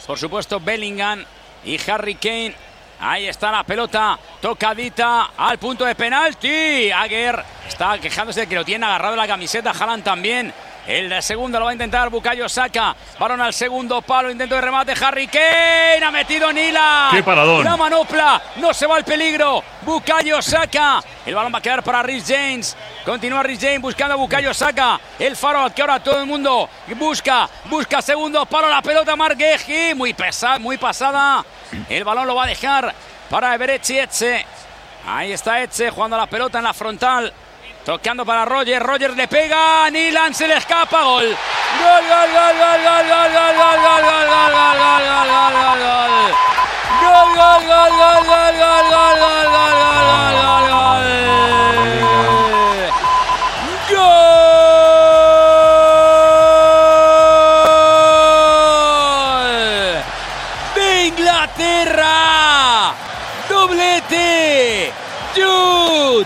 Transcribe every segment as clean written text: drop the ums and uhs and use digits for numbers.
por supuesto, Bellingham y Harry Kane. Ahí está la pelota tocadita al punto de penalti. Agger está quejándose de que lo tiene agarrado la camiseta. Haaland también. El segundo lo va a intentar Bukayo Saka. Balón al segundo palo. Intento de remate. Harry Kane. Ha metido Nyland. ¡Qué paradón! La manopla. No se va al peligro. Bukayo Saka. El balón va a quedar para Reece James. Continúa Reece James buscando a Bukayo Saka. El faro que ahora todo el mundo busca segundo palo. La pelota Marc Guehi. Muy pasada. El balón lo va a dejar para Eberechi Eze. Ahí está Eze jugando la pelota en la frontal. Tocando para Roger. Roger le pega. Nyland se le escapa. Gol. Gol, gol, gol, gol, gol, gol, gol, gol, gol, gol, gol, gol, gol, gol, gol, gol. Gol, gol, gol, gol, gol, gol, gol, gol, gol, gol, gol, gol. De Inglaterra. Doblete. Jude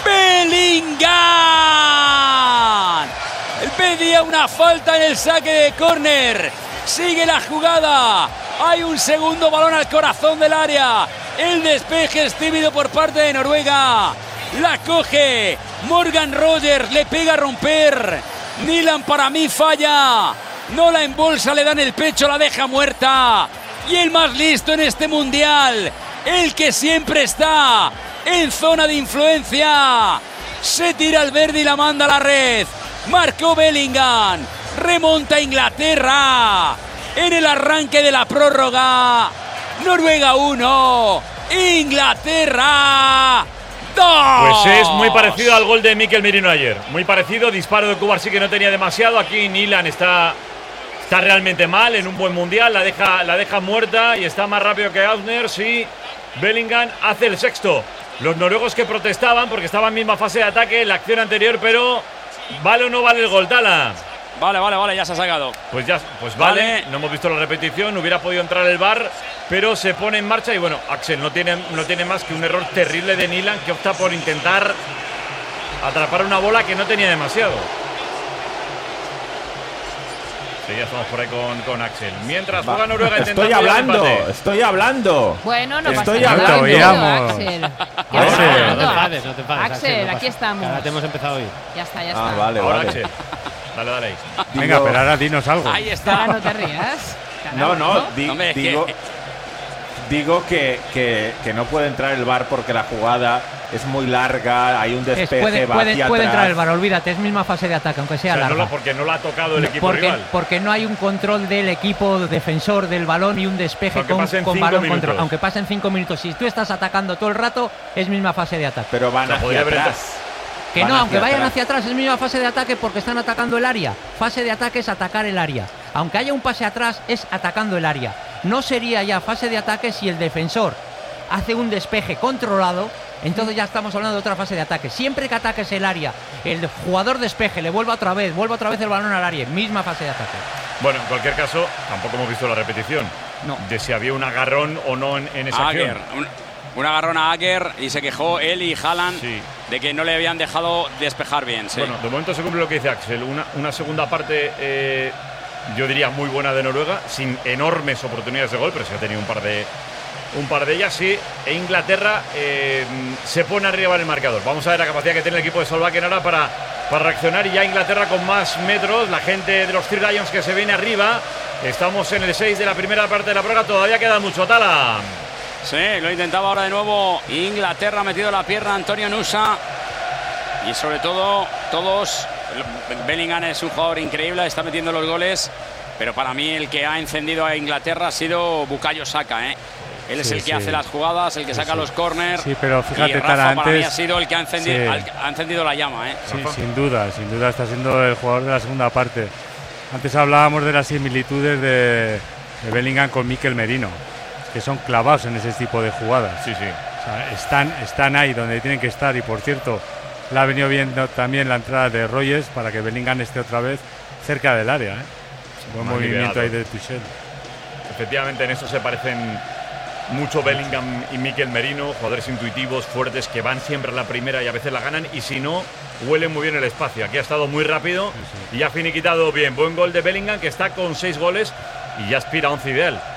Bellingham. Pedía una falta en el saque de córner. Sigue la jugada. Hay un segundo balón al corazón del área. El despeje es tímido por parte de Noruega. La coge Morgan Rogers. Le pega a romper. Nyland para mí falla. No la embolsa, le dan el pecho, la deja muerta. Y el más listo en este mundial. El que siempre está en zona de influencia. Se tira al verde y la manda a la red. Marcó Bellingham. Remonta Inglaterra. En el arranque de la prórroga. Noruega 1. Inglaterra 2. Pues es muy parecido al gol de Mikel Merino ayer. Muy parecido. Disparo de Cubarsí que no tenía demasiado. Aquí Nyland está realmente mal en un buen mundial. La deja muerta y está más rápido que Audner. Sí. Bellingham hace el sexto. Los noruegos que protestaban porque estaban en misma fase de ataque en la acción anterior, pero ¿vale o no vale el gol, Tala? Vale, ya se ha sacado. Pues vale. No hemos visto la repetición, hubiera podido entrar el VAR, pero se pone en marcha y bueno, Axel no tiene más que un error terrible de Nyland, que opta por intentar atrapar una bola que no tenía demasiado. Sí, ya estamos por ahí con Axel. Mientras juega Noruega intentando Estoy hablando. Bueno, no pasa nada. nada. Axel. No te enfades. Axel, aquí estamos. Ahora te hemos empezado a oír. Ya está. Vale. Axel. Dale ahí. Venga, pero ahora dinos algo. Ahí está. Ahora no te rías. Digo que no puede entrar el VAR porque la jugada es muy larga, hay un despeje, va hacia puede atrás. entrar el VAR, olvídate, es misma fase de ataque, aunque sea larga. Porque no la ha tocado el equipo rival. Porque no hay un control del equipo defensor del balón y un despeje con balón control. Aunque pasen 5 minutos, si tú estás atacando todo el rato, es misma fase de ataque. Pero van hacia atrás. Que no, aunque vayan hacia atrás, es misma fase de ataque porque están atacando el área. Fase de ataque es atacar el área. Aunque haya un pase atrás, es atacando el área. No sería ya fase de ataque si el defensor hace un despeje controlado. Entonces ya estamos hablando de otra fase de ataque. Siempre que ataques el área, el jugador despeje, le vuelva otra vez el balón al área. Misma fase de ataque. Bueno, en cualquier caso, tampoco hemos visto la repetición. No. De si había un agarrón o no en esa acción. Un agarrón a Agger y se quejó él y Haaland de que no le habían dejado despejar bien. Sí. Bueno, de momento se cumple lo que dice Axel. Una segunda parte, yo diría muy buena de Noruega, sin enormes oportunidades de gol, pero sí ha tenido un par de ellas, sí. E Inglaterra se pone arriba en el marcador. Vamos a ver la capacidad que tiene el equipo de Solbakken ahora para reaccionar. Y ya Inglaterra con más metros. La gente de los Three Lions que se viene arriba. Estamos en el 6 de la primera parte de la prórroga. Todavía queda mucho, Tala. Sí, lo intentaba ahora de nuevo Inglaterra, ha metido la pierna Antonio Nusa. Y sobre todo, Bellingham es un jugador increíble, está metiendo los goles. Pero para mí el que ha encendido a Inglaterra ha sido Bukayo Saka, Él es el que hace las jugadas, el que saca los corners. Sí, pero fíjate, y Rafa Tara, para mí antes ha sido el que ha encendido la llama, Sí, sin duda está siendo el jugador de la segunda parte. Antes hablábamos de las similitudes de Bellingham con Mikel Merino, que son clavados en ese tipo de jugadas. Sí. O sea, están ahí donde tienen que estar. Y por cierto, le ha venido viendo también la entrada de Rogers para que Bellingham esté otra vez cerca del área. Buen movimiento ahí de Tuchel. Efectivamente, en eso se parecen mucho Bellingham y Mikel Merino, jugadores intuitivos, fuertes, que van siempre a la primera y a veces la ganan, y si no, huelen muy bien el espacio. Aquí ha estado muy rápido y ha finiquitado bien. Buen gol de Bellingham, que está con 6 goles y ya aspira a 11 ideal.